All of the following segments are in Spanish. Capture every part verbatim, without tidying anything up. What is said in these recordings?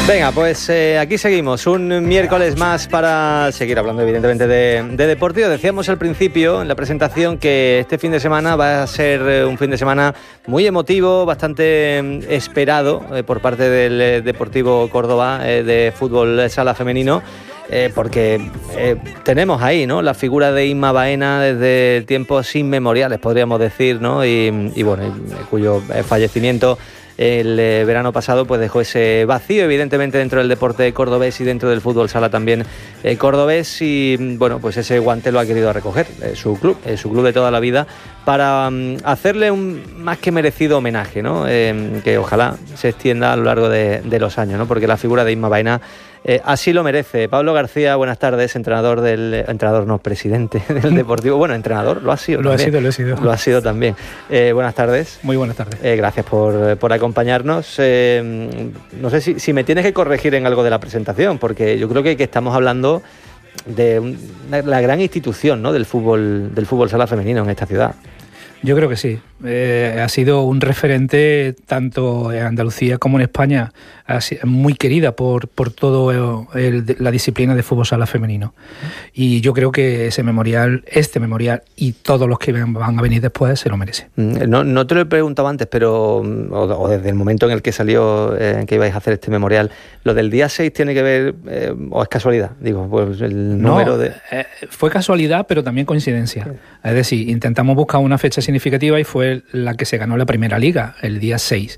Venga, pues eh, aquí seguimos, un miércoles más para seguir hablando evidentemente de, de deporte. Decíamos al principio en la presentación que este fin de semana va a ser un fin de semana muy emotivo, bastante esperado eh, por parte del eh, Deportivo Córdoba eh, de fútbol sala femenino. Eh, porque eh, tenemos ahí, ¿no?, la figura de Inma Baena desde tiempos inmemoriales, podríamos decir, ¿no? Y, y bueno, y, cuyo fallecimiento el eh, verano pasado pues dejó ese vacío evidentemente dentro del deporte cordobés y dentro del fútbol sala también eh, cordobés, y bueno, pues ese guante lo ha querido recoger eh, su club, eh, su club de toda la vida, para um, hacerle un más que merecido homenaje, ¿no? Eh, que ojalá se extienda a lo largo de, de los años, ¿no? Porque la figura de Inma Baena Eh, así lo merece. Pablo García, buenas tardes, entrenador del... Entrenador no, presidente del Deportivo. Bueno, entrenador, lo ha sido Lo también. ha sido, lo ha sido. Lo ha sido también. Eh, buenas tardes. Muy buenas tardes. Eh, gracias por, por acompañarnos. Eh, no sé si, si me tienes que corregir en algo de la presentación, porque yo creo que, que estamos hablando de una, la gran institución, ¿no?, del fútbol, del fútbol sala femenino en esta ciudad. Yo creo que sí. Eh, ha sido un referente tanto en Andalucía como en España, muy querida por, por todo el, la disciplina de fútbol sala femenino. Y yo creo que ese memorial, este memorial y todos los que van a venir después se lo merecen. No, no te lo he preguntado antes, pero o, o desde el momento en el que salió, eh, en que ibais a hacer este memorial, ¿lo del día seis tiene que ver, eh, o es casualidad? Digo, pues el número no, de... Eh, fue casualidad, pero también coincidencia. Sí. Es decir, intentamos buscar una fecha significativa y fue la que se ganó la primera liga, el día seis.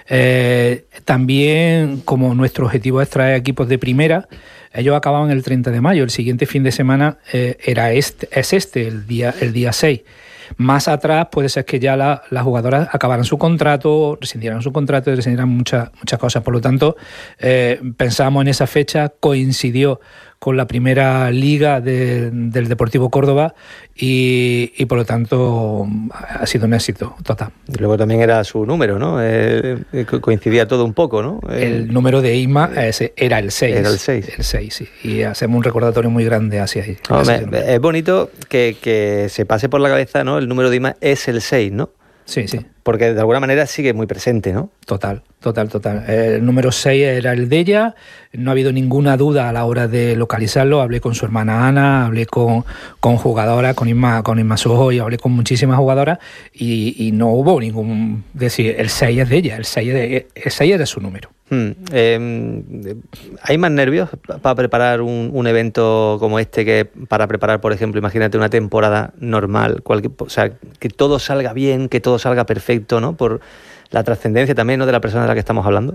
Eh, también, como nuestro objetivo es traer equipos de primera, ellos acababan el treinta de mayo, el siguiente fin de semana eh, era este, es este, el día, el día seis. Más atrás puede ser que ya la, las jugadoras acabaran su contrato, rescindieran su contrato y rescindieran muchas, muchas cosas. Por lo tanto, eh, pensamos en esa fecha, coincidió con la primera liga de, del Deportivo Córdoba y, y por lo tanto ha sido un éxito total. Y luego también era su número, ¿no? Eh, coincidía todo un poco, ¿no? Eh, el número de Inma ese era el seis. Era el seis. El seis, sí. Y hacemos un recordatorio muy grande hacia ahí. No, me, es bonito que, que se pase por la cabeza, ¿no? El número de Inma es el seis, ¿no? Sí, sí. Porque de alguna manera sigue muy presente, ¿no? Total, total, total. El número seis era el de ella, no ha habido ninguna duda a la hora de localizarlo. Hablé con su hermana Ana, hablé con, con jugadoras, con Inma, con Inma Sojo, y hablé con muchísimas jugadoras y, y no hubo ningún... decir, el seis es de ella, el seis es de, el seis es de su número. Hmm. Eh, ¿Hay más nervios para preparar un, un evento como este que para preparar, por ejemplo, imagínate una temporada normal, cualquier, o sea, que todo salga bien, que todo salga perfecto, ¿no? Por la trascendencia también, ¿no?, de la persona de la que estamos hablando.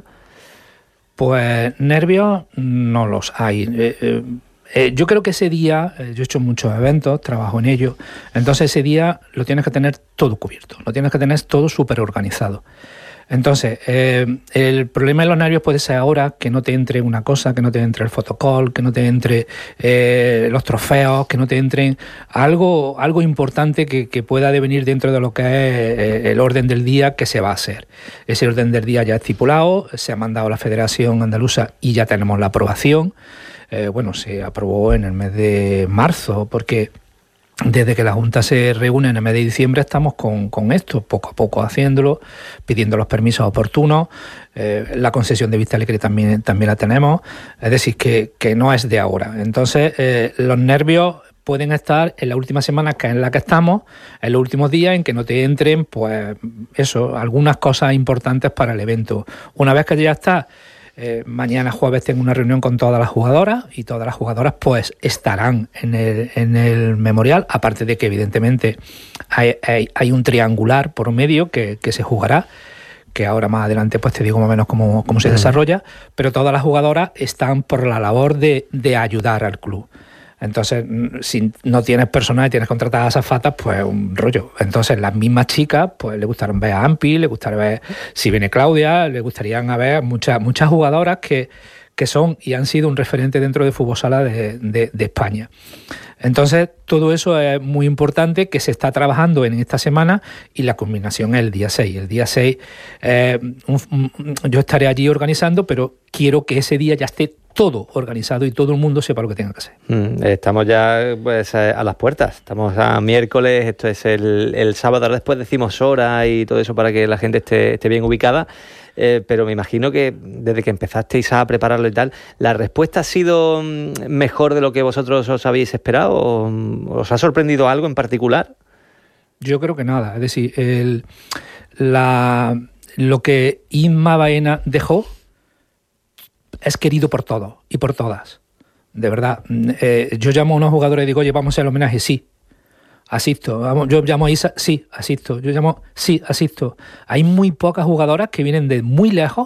Pues nervios no los hay. Eh, eh, eh, yo creo que ese día, eh, yo he hecho muchos eventos, trabajo en ello, entonces ese día lo tienes que tener todo cubierto, lo tienes que tener todo súper organizado. Entonces, eh, el problema de los nervios puede ser ahora que no te entre una cosa, que no te entre el fotocall, que no te entre eh, los trofeos, que no te entren algo, algo importante que, que pueda devenir dentro de lo que es eh, el orden del día que se va a hacer. Ese orden del día ya es estipulado, se ha mandado a la Federación Andaluza y ya tenemos la aprobación. Eh, bueno, se aprobó en el mes de marzo, porque desde que la Junta se reúne en el mes de diciembre estamos con, con esto, poco a poco haciéndolo, pidiendo los permisos oportunos, eh, la concesión de vista libre también, también la tenemos, es decir, que, que no es de ahora. Entonces, eh, los nervios pueden estar en la última semana, que es en la que estamos, en los últimos días en que no te entren, pues eso, algunas cosas importantes para el evento. Una vez que ya está, Eh, mañana jueves tengo una reunión con todas las jugadoras y todas las jugadoras pues estarán en el, en el memorial, aparte de que evidentemente hay, hay, hay un triangular por medio que, que se jugará, que ahora más adelante pues te digo más o menos cómo, cómo se desarrolla, pero todas las jugadoras están por la labor de, de ayudar al club. Entonces, si no tienes personal y tienes contratadas azafatas, pues un rollo. Entonces, las mismas chicas, pues le gustaron ver a Ampi, le gustaría ver, si viene Claudia, le gustarían ver muchas muchas jugadoras que, que son y han sido un referente dentro de fútbol sala de, de, de España. Entonces, todo eso es muy importante, que se está trabajando en esta semana y la culminación es el día seis. El día seis eh, un, un, yo estaré allí organizando, pero quiero que ese día ya esté todo organizado y todo el mundo sepa lo que tenga que hacer. Mm, estamos ya pues a las puertas, estamos a miércoles, esto es el, el sábado, ahora después decimos hora y todo eso para que la gente esté, esté bien ubicada. eh, pero me imagino que desde que empezasteis a prepararlo y tal, ¿la respuesta ha sido mejor de lo que vosotros os habéis esperado? ¿O os ha sorprendido algo en particular? Yo creo que nada, es decir, el, la, lo que Isma Baena dejó es querido por todos y por todas. De verdad, eh, yo llamo a unos jugadores y digo, oye, vamos a hacer el homenaje, sí, asisto. Vamos, yo llamo a Isa, sí, asisto. Yo llamo, sí, asisto. Hay muy pocas jugadoras que vienen de muy lejos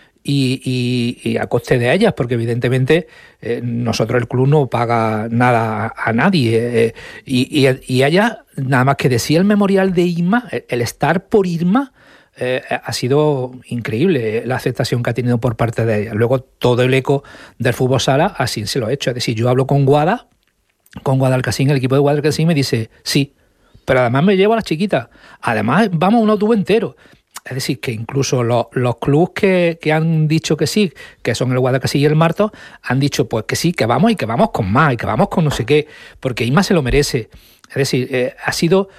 y, y, y a coste de ellas, porque evidentemente eh, nosotros el club no paga nada a, a nadie. Eh, y, y, y ella, nada más que decía el memorial de Isma, el, el estar por Isma, Eh, ha sido increíble la aceptación que ha tenido por parte de ella. Luego todo el eco del fútbol sala así se lo ha hecho. Es decir, yo hablo con Guada, con Guadalcacín, el equipo de Guadalcacín me dice sí, pero además me llevo a las chiquitas. Además vamos a un autobús entero. Es decir, que incluso los, los clubes que, que han dicho que sí, que son el Guadalcacín y el Marto, han dicho pues que sí, que vamos y que vamos con más y que vamos con no sé qué, porque Isma se lo merece. Es decir, eh, ha sido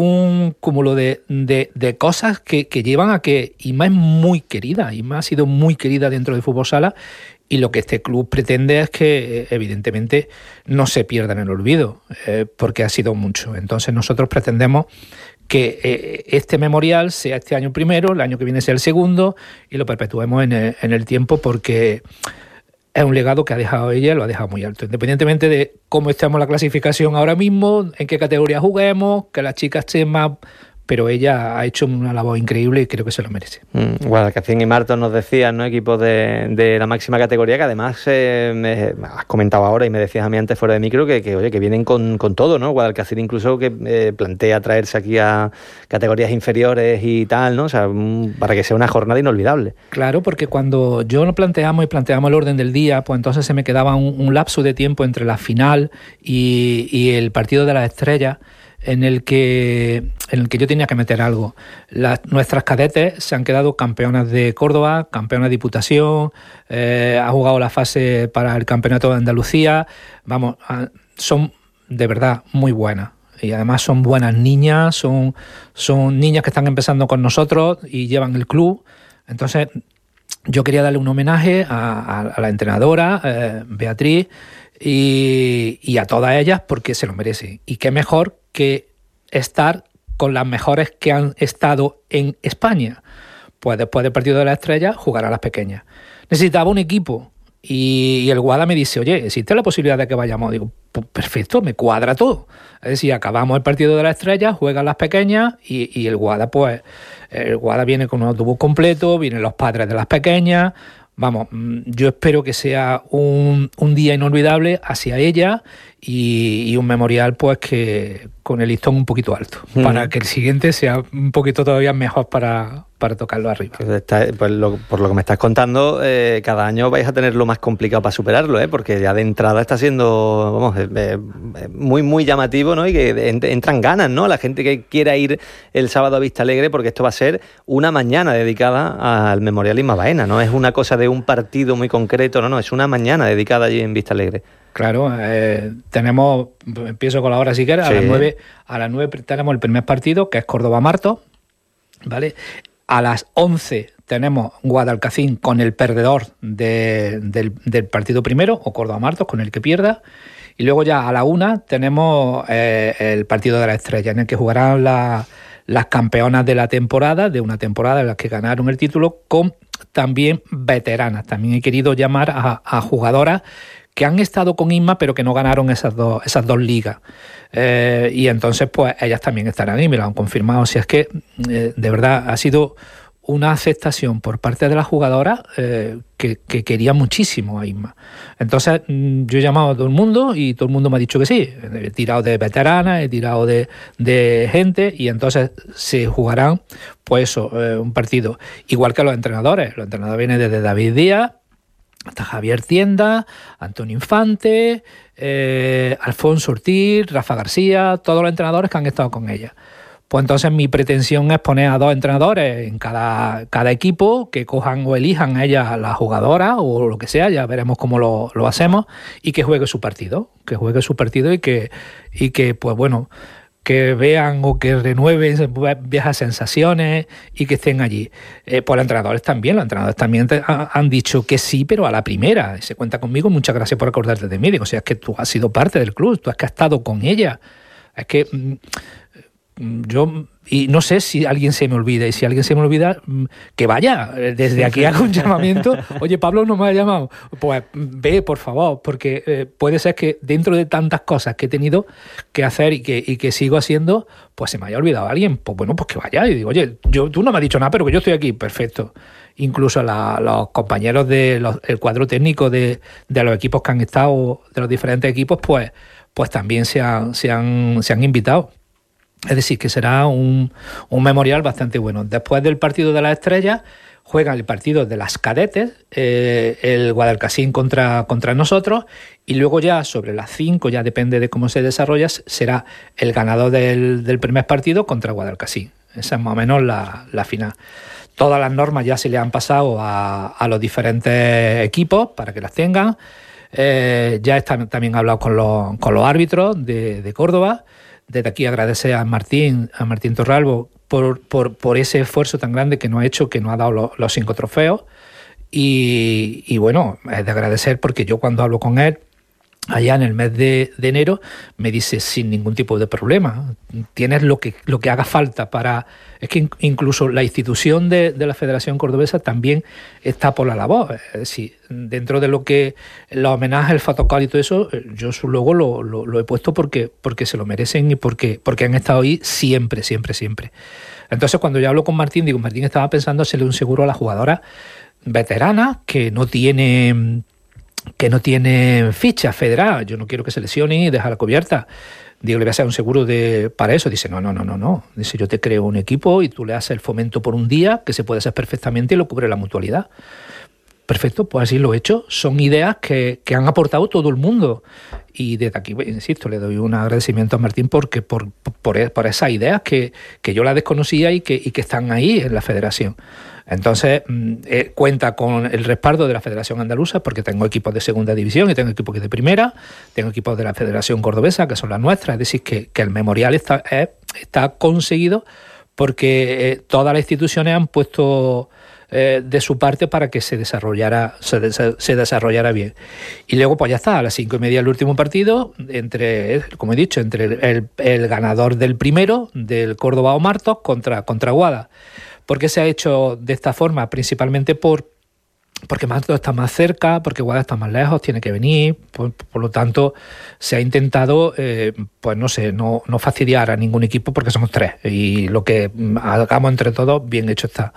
un cúmulo de, de, de cosas que, que llevan a que Isma es muy querida. Isma ha sido muy querida dentro del fútbol sala y lo que este club pretende es que, evidentemente, no se pierda en el olvido, eh, porque ha sido mucho. Entonces nosotros pretendemos que eh, este memorial sea este año primero, el año que viene sea el segundo y lo perpetuemos en el, en el tiempo, porque es un legado que ha dejado ella y lo ha dejado muy alto. Independientemente de cómo estemos en la clasificación ahora mismo, en qué categoría juguemos, que las chicas estén más... Pero ella ha hecho una labor increíble y creo que se lo merece. Mm, Guadalcacín y Marto nos decían, ¿no? Equipos de, de la máxima categoría, que además eh, me has comentado ahora y me decías a mí antes fuera de micro que, que oye, que vienen con, con todo, ¿no? Guadalcacín incluso que eh, plantea traerse aquí a categorías inferiores y tal, ¿no? O sea, um, para que sea una jornada inolvidable. Claro, porque cuando yo lo planteamos y planteamos el orden del día, pues entonces se me quedaba un, un lapso de tiempo entre la final y, y el partido de las estrellas, en el que en el que yo tenía que meter algo. Las, nuestras cadetes se han quedado campeonas de Córdoba, campeonas de Diputación, eh, ha jugado la fase para el campeonato de Andalucía. Vamos, son de verdad muy buenas. Y además son buenas niñas, son, son niñas que están empezando con nosotros y llevan el club. Entonces, yo quería darle un homenaje a, a, a la entrenadora, eh, Beatriz, y, y a todas ellas porque se lo merece. Y qué mejor que estar con las mejores que han estado en España. Pues después del partido de la estrella, jugar a las pequeñas. Necesitaba un equipo y, y el Guada me dice, oye, ¿existe la posibilidad de que vayamos? Digo, pues perfecto, me cuadra todo. Es decir, acabamos el partido de la estrella, juegan las pequeñas y, y el Guada, pues, el Guada viene con un autobús completo, vienen los padres de las pequeñas. Vamos, yo espero que sea un, un día inolvidable hacia ella y, y un memorial pues que con el listón un poquito alto, mm. para que el siguiente sea un poquito todavía mejor para, para tocarlo arriba. Está, pues lo, por lo que me estás contando, eh, cada año vais a tener lo más complicado para superarlo, ¿eh? Porque ya de entrada está siendo, vamos, eh, eh, muy, muy llamativo, ¿no? Y que entran ganas, ¿no? La gente que quiera ir el sábado a Vista Alegre, porque esto va a ser una mañana dedicada al Memorial Isma Baena, no es una cosa de un partido muy concreto, no, no, es una mañana dedicada allí en Vista Alegre. Claro, eh, tenemos, empiezo con la hora si quieres, sí. a las nueve, a las nueve tenemos el primer partido, que es Córdoba-Marto, ¿vale? A las once tenemos Guadalcacín con el perdedor de, del, del partido primero, o Córdoba-Martos con el que pierda, y luego ya a la una tenemos eh, el partido de la estrella, en el que jugarán la, las campeonas de la temporada, de una temporada en la que ganaron el título, con también veteranas. También he querido llamar a, a jugadoras que han estado con Isma pero que no ganaron esas dos, esas dos ligas. Eh, y entonces pues ellas también estarán ahí, me lo han confirmado. Si es que eh, de verdad ha sido una aceptación por parte de las jugadoras eh, que, que quería muchísimo a Isma. Entonces yo he llamado a todo el mundo y todo el mundo me ha dicho que sí. He tirado de veteranas, he tirado de, de gente y entonces se jugarán pues eso, eh, un partido. Igual que los entrenadores. Los entrenadores vienen desde David Díaz hasta Javier Tienda, Antonio Infante, eh, Alfonso Ortiz, Rafa García, todos los entrenadores que han estado con ella. Pues entonces mi pretensión es poner a dos entrenadores en cada, cada equipo, que cojan o elijan a ellas las jugadoras o lo que sea, ya veremos cómo lo, lo hacemos, y que juegue su partido, que juegue su partido y que, y que pues bueno, que vean o que renueven viejas sensaciones y que estén allí. Eh, pues los entrenadores también, los entrenadores también te, ha, han dicho que sí, pero a la primera. Se cuenta conmigo, muchas gracias por acordarte de mí. Digo, o sea, es que tú has sido parte del club, tú has que has estado con ella. Es que mm, yo, y no sé si alguien se me olvida, y si alguien se me olvida, que vaya, desde aquí hago un llamamiento. Oye, Pablo no me ha llamado, pues ve, por favor, porque eh, puede ser que dentro de tantas cosas que he tenido que hacer y que, y que sigo haciendo, pues se me haya olvidado alguien. Pues bueno, pues que vaya, y digo, oye, yo, tú no me has dicho nada, pero que yo estoy aquí, perfecto. Incluso la, los compañeros del de cuadro técnico de, de los equipos que han estado, de los diferentes equipos, pues, pues también se han, se han, se han invitado. Es decir, que será un, un memorial bastante bueno. Después del partido de las estrellas, juegan el partido de las cadetes, eh, el Guadalcacín contra, contra nosotros, y luego ya sobre las cinco, ya depende de cómo se desarrolla, será el ganador del, del primer partido contra Guadalcacín. Esa es más o menos la, la final. Todas las normas ya se le han pasado a, a los diferentes equipos para que las tengan. Eh, ya están también hablado con los, con los árbitros de, de Córdoba. Desde aquí agradecer a Martín, a Martín Torralbo por, por, por ese esfuerzo tan grande que nos ha hecho, que nos ha dado los, los cinco trofeos. Y, y bueno, es de agradecer porque yo cuando hablo con él, allá en el mes de, de enero, me dice sin ningún tipo de problema, tienes lo que, lo que haga falta para... Es que incluso la institución de, de la Federación Cordobesa también está por la labor. Es decir, dentro de lo que los homenajes, el fotocall y todo eso, yo su logo lo, lo, lo he puesto porque, porque se lo merecen y porque, porque han estado ahí siempre, siempre, siempre. Entonces cuando yo hablo con Martín, digo, Martín estaba pensando hacerle un seguro a la jugadora veterana que no tiene... que no tiene ficha federal, yo no quiero que se lesione y dejarla cubierta. Digo, le voy a hacer un seguro de para eso. Dice, no, no, no, no, no. Dice, yo te creo un equipo y tú le haces el fomento por un día, que se puede hacer perfectamente y lo cubre la mutualidad. Perfecto, pues así lo he hecho. Son ideas que, que han aportado todo el mundo. Y desde aquí, insisto, le doy un agradecimiento a Martín porque por, por, por esas ideas que, que yo las desconocía y que, y que están ahí en la federación. Entonces, eh, cuenta con el respaldo de la Federación Andaluza porque tengo equipos de segunda división y tengo equipos de primera, tengo equipos de la Federación Cordobesa que son las nuestras, es decir, que, que el memorial está, eh, está conseguido porque eh, todas las instituciones han puesto eh, de su parte para que se desarrollara, se, des, se desarrollara bien. Y luego pues ya está, a las cinco y media el último partido, entre, como he dicho, entre el, el, el ganador del primero, del Córdoba o Martos, contra, contra Guada. ¿Por qué se ha hecho de esta forma? Principalmente por porque Martos está más cerca, porque Guada está más lejos, tiene que venir, por, por lo tanto se ha intentado, eh, pues no sé, no, no fastidiar a ningún equipo porque somos tres y lo que hagamos entre todos bien hecho está.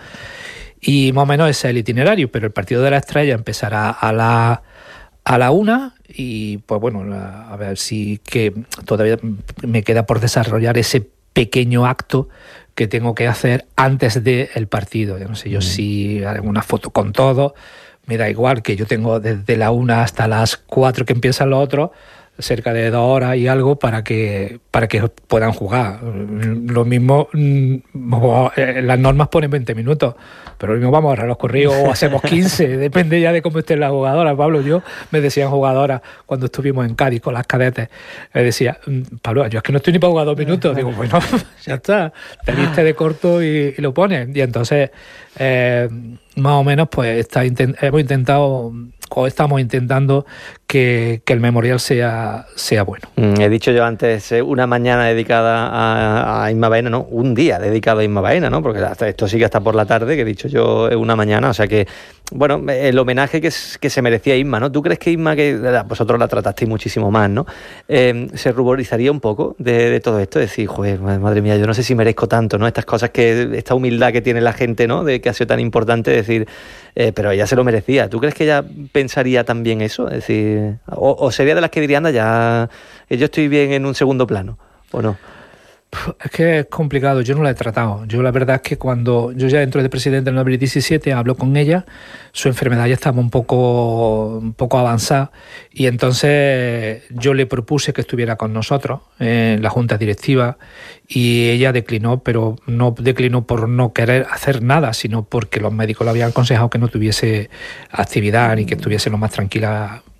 Y más o menos ese es el itinerario, pero el partido de la estrella empezará a la a la una y pues bueno, la, a ver si que todavía me queda por desarrollar ese pequeño acto que tengo que hacer antes del partido. Yo no sé yo mm. si haré una foto con todo, me da igual, que yo tengo desde la una hasta las cuatro que empiezan los otros, cerca de dos horas y algo para que para que puedan jugar. Lo mismo, las normas ponen veinte minutos, pero lo mismo vamos a agarrar los corridos o hacemos quince, depende ya de cómo estén las jugadoras. Pablo, yo me decían jugadoras cuando estuvimos en Cádiz con las cadetes, me decía, Pablo, yo es que no estoy ni para jugar dos minutos. Digo, bueno, ya está, te viste de corto y, y lo pones. Y entonces, eh, más o menos, pues está intent- hemos intentado o estamos intentando que, que el memorial sea, sea bueno. Mm, he dicho yo antes una mañana dedicada a, a Inma Baena, ¿no? Un día dedicado a Inma Baena, ¿no? Porque hasta esto sigue hasta por la tarde, que he dicho yo una mañana, o sea que, bueno, el homenaje que, que se merecía Inma, ¿no? ¿Tú crees que Inma, que vosotros la tratasteis muchísimo más, ¿no? Eh, se ruborizaría un poco de, de todo esto? Decir, joder, madre mía, yo no sé si merezco tanto, ¿no? Estas cosas que, esta humildad que tiene la gente, ¿no? De que ha sido tan importante, decir, eh, pero ella se lo merecía. ¿Tú crees que ella pensaría también eso? Es decir, o, o sería de las que dirían, anda, ya yo estoy bien en un segundo plano, ¿o no? Es que es complicado, yo no la he tratado. Yo la verdad es que cuando yo ya entro de presidente en el dos mil diecisiete, hablo con ella, su enfermedad ya estaba un poco, un poco avanzada y entonces yo le propuse que estuviera con nosotros en la junta directiva y ella declinó, pero no declinó por no querer hacer nada, sino porque los médicos le habían aconsejado que no tuviese actividad ni que estuviese lo más tranquila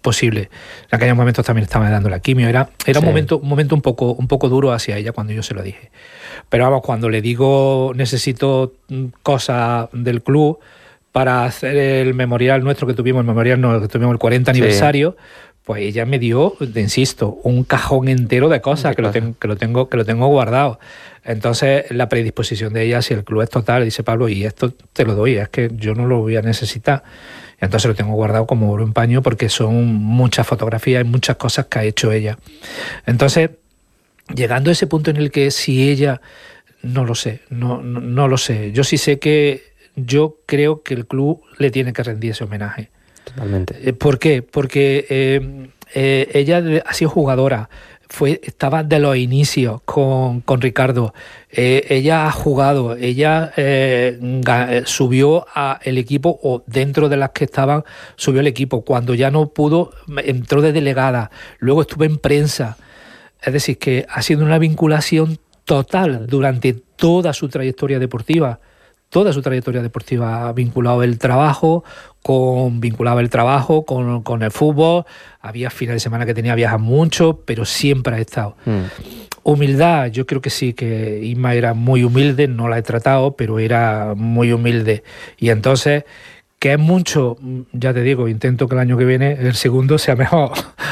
posible. En aquellos momentos también estaba dando la quimio. Era, era sí. un momento, un momento un poco, un poco duro hacia ella cuando yo se lo dije. Pero vamos, cuando le digo necesito cosas del club para hacer el memorial nuestro que tuvimos, el memorial no, que tuvimos el cuarenta aniversario, sí. pues ella me dio, te insisto, un cajón entero de cosas que lo, ten, que lo tengo que lo tengo guardado. Entonces la predisposición de ella, si el club es total, dice Pablo, y esto te lo doy, es que yo no lo voy a necesitar. Entonces lo tengo guardado como oro en paño porque son muchas fotografías y muchas cosas que ha hecho ella. Entonces, llegando a ese punto en el que si ella, no lo sé, no, no, no lo sé. Yo sí sé que yo creo que el club le tiene que rendir ese homenaje. Totalmente. ¿Por qué? Porque eh, eh, ella ha sido jugadora, fue, estaba de los inicios con, con Ricardo, eh, ella ha jugado, ella eh, subió al equipo, o dentro de las que estaban, subió el equipo. Cuando ya no pudo, entró de delegada, luego estuvo en prensa. Es decir, que ha sido una vinculación total durante toda su trayectoria deportiva. Toda su trayectoria deportiva ha vinculado el trabajo, con, vinculaba el trabajo con, con el fútbol. Había fines de semana que tenía viajar mucho, pero siempre ha estado. Mm. Humildad, yo creo que sí, que Isma era muy humilde, no la he tratado, pero era muy humilde. Y entonces, que es mucho, ya te digo, intento que el año que viene el segundo sea mejor,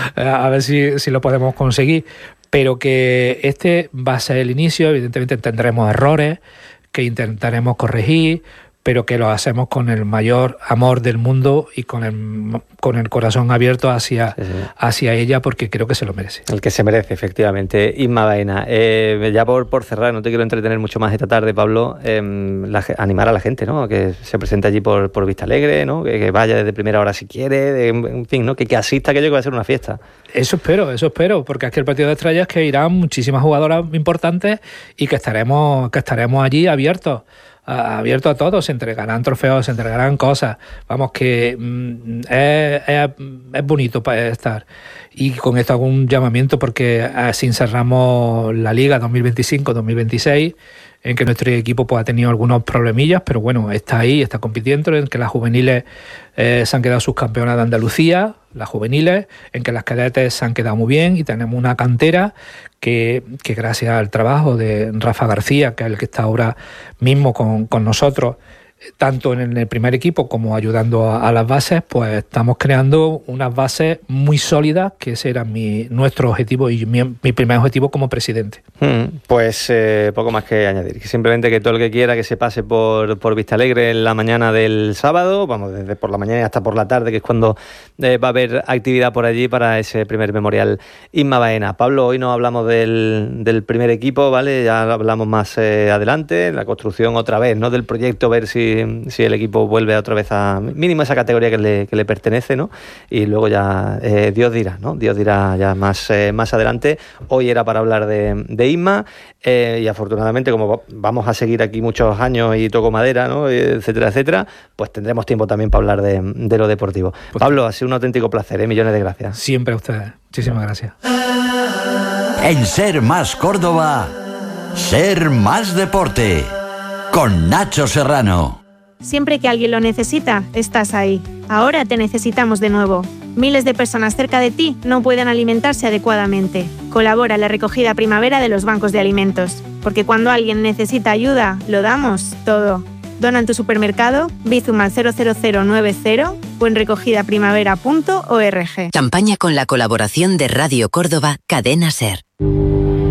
a ver si, si lo podemos conseguir. Pero que este va a ser el inicio, evidentemente tendremos errores, que intentaremos corregir, pero que lo hacemos con el mayor amor del mundo y con el, con el corazón abierto hacia, sí, sí. hacia ella, porque creo que se lo merece. El que se merece, efectivamente. Isma Baena, eh, ya por, por cerrar, no te quiero entretener mucho más esta tarde, Pablo, eh, la, animar a la gente, ¿no? Que se presente allí por, por Vista Alegre, ¿no? Que, que vaya desde primera hora si quiere, de, en fin, ¿no? Que, que asista, que yo que va a ser una fiesta. Eso espero, eso espero, porque es que el partido de estrellas que irán muchísimas jugadoras importantes y que estaremos, que estaremos allí abiertos. abierto a todos, se entregarán trofeos, se entregarán cosas, vamos, que mm, es, es, es bonito para estar. Y con esto hago un llamamiento porque así cerramos la Liga dos mil veinticinco dos mil veintiséis, en que nuestro equipo pues, ha tenido algunos problemillas, pero bueno, está ahí, está compitiendo, en que las juveniles eh, se han quedado subcampeonas de Andalucía, las juveniles, en que las cadetes se han quedado muy bien y tenemos una cantera que, que gracias al trabajo de Rafa García, que es el que está ahora mismo con, con nosotros, tanto en el primer equipo como ayudando a, a las bases, pues estamos creando unas bases muy sólidas, que ese era mi, nuestro objetivo y mi, mi primer objetivo como presidente. Hmm, pues eh, poco más que añadir, que simplemente que todo el que quiera que se pase por, por Vista Alegre en la mañana del sábado, vamos, desde por la mañana y hasta por la tarde, que es cuando eh, va a haber actividad por allí para ese primer memorial Isma Baena. Pablo, hoy no hablamos del, del primer equipo, ¿vale? Ya hablamos más eh, adelante, la construcción otra vez, ¿no? Del proyecto, ver si si el equipo vuelve otra vez a mínimo esa categoría que le, que le pertenece, ¿no? Y luego ya eh, Dios dirá, ¿no? Dios dirá ya más, eh, más adelante. Hoy era para hablar de, de Isma eh, y afortunadamente como vamos a seguir aquí muchos años y toco madera, ¿no? Etcétera, etcétera, pues tendremos tiempo también para hablar de, de lo deportivo. Pues, Pablo, ha sido un auténtico placer, ¿eh? Millones de gracias. Siempre a ustedes. Muchísimas gracias. En Ser Más Córdoba, Ser Más Deporte, con Nacho Serrano. Siempre que alguien lo necesita, estás ahí. Ahora te necesitamos de nuevo. Miles de personas cerca de ti no pueden alimentarse adecuadamente. Colabora en la recogida primavera de los bancos de alimentos. Porque cuando alguien necesita ayuda, lo damos todo. Dona en tu supermercado, Bizum al cero cero cero nueve cero o en recogida primavera punto org. Campaña con la colaboración de Radio Córdoba, Cadena Ser.